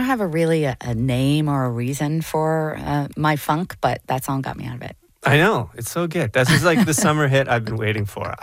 don't have a name or a reason for my funk, but that song got me out of it. I know. It's so good. This is like the summer hit I've been waiting for.